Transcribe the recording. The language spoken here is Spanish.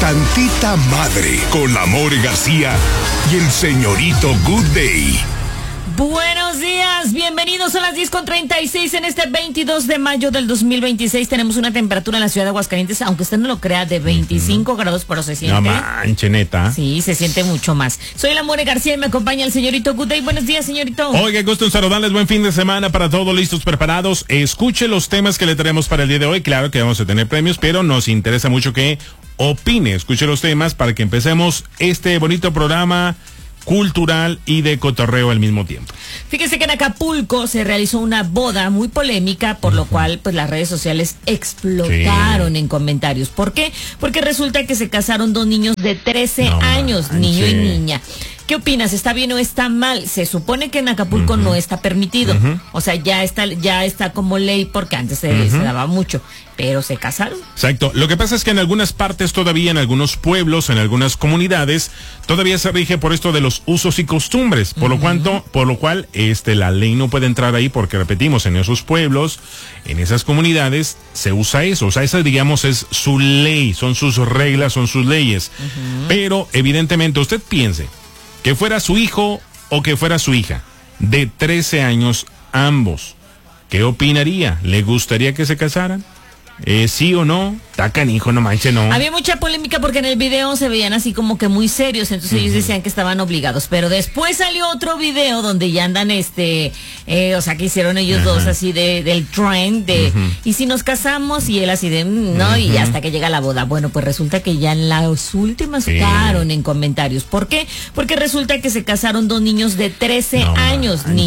Tantita Madre con la More García y el señorito Good Day. Buenos días, bienvenidos a las 10:36 en este 22 de mayo del 2026. Tenemos una temperatura en la ciudad de Aguascalientes, aunque usted no lo crea, de 25 grados, pero se siente. No manche, neta. Sí, se siente mucho más. Soy la More García y me acompaña el señorito Good Day. Buenos días, señorito. Oiga, gusto en saludarles, buen fin de semana para todos, listos, preparados. Escuche los temas que le traemos para el día de hoy. Claro que vamos a tener premios, pero nos interesa mucho que opine. Escuche los temas para que empecemos este bonito programa cultural y de cotorreo al mismo tiempo. Fíjese que en Acapulco se realizó una boda muy polémica, por lo cual pues las redes sociales explotaron en comentarios. ¿Por qué? Porque resulta que se casaron dos niños de 13 años, niño y niña. ¿Qué opinas? ¿Está bien o está mal? Se supone que en Acapulco no está permitido. O sea, ya está como ley, porque antes se daba mucho, pero se casaron. Exacto. Lo que pasa es que en algunas partes todavía, en algunos pueblos, en algunas comunidades, todavía se rige por esto de los usos y costumbres, por lo cual la ley no puede entrar ahí, porque repetimos, en esos pueblos, en esas comunidades, se usa eso. O sea, esa, digamos, es su ley, son sus reglas, son sus leyes. Pero, evidentemente, usted piense que fuera su hijo o que fuera su hija, de 13 años ambos, ¿qué opinaría? ¿Le gustaría que se casaran? ¿Sí o no? Está canijo, no manche, no. Había mucha polémica porque en el video se veían así como que muy serios, entonces ellos decían que estaban obligados, pero después salió otro video donde ya andan o sea, que hicieron ellos dos así del trend de, y si nos casamos, y él así de, no, y hasta que llega la boda. Bueno, pues resulta que ya en las últimas quedaron en comentarios. ¿Por qué? Porque resulta que se casaron dos niños de 13 años,